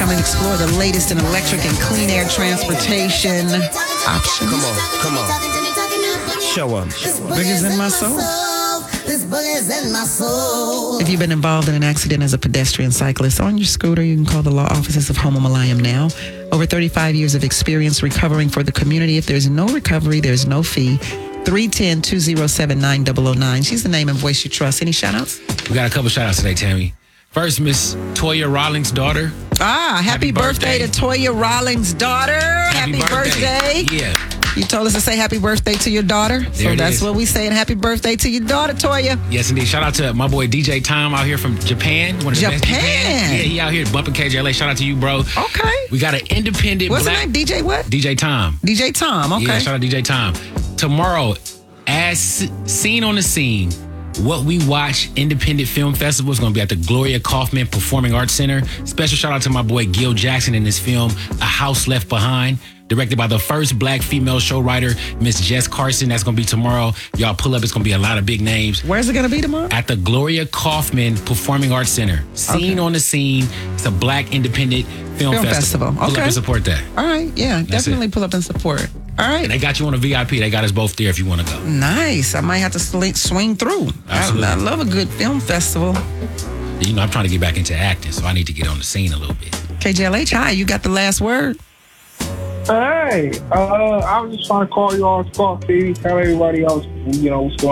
Come and explore the latest in electric and clean air transportation options. Come on. Show them. Boogers in my soul. This boogers in my soul. If you've been involved in an accident as a pedestrian cyclist on your scooter, you can call the law offices of Homo Malayam now. Over 35 years of experience recovering for the community. If there's no recovery, there's no fee. 310-207-9009. She's the name and voice you trust. Any shout-outs? We got a couple shout-outs today, Tammy. First, Miss Toya Rawlings' daughter. Happy birthday to Toya Rawlings' daughter. Happy birthday. Yeah. You told us to say happy birthday to your daughter. So that's what we saying. Happy birthday to your daughter, Toya. Yes, indeed. Shout out to my boy DJ Tom out here from Japan. One of the best Japan. Yeah, he out here bumping KJLA. Shout out to you, bro. Okay. We got an independent What's black... his name? DJ what? DJ Tom. DJ Tom. Okay. Yeah, shout out DJ Tom. Tomorrow, as seen on the scene, What We Watch Independent Film Festival is going to be at the Gloria Kaufman Performing Arts Center. Special shout out to my boy Gil Jackson in this film, A House Left Behind, directed by the first black female show writer, Miss Jess Carson. That's going to be tomorrow. Y'all pull up. It's going to be a lot of big names. Where's it going to be tomorrow? At the Gloria Kaufman Performing Arts Center. Scene on the scene. It's a black independent film festival. Pull up and support that. All right. Yeah, definitely pull up and support. All right. And they got you on a VIP. They got us both there if you want to go. Nice. I might have to swing through. Absolutely. I love a good film festival. You know, I'm trying to get back into acting, so I need to get on the scene a little bit. KJLH, hi. You got the last word. Hey, I was just trying to call you all to talk to you, tell everybody else, what's going on.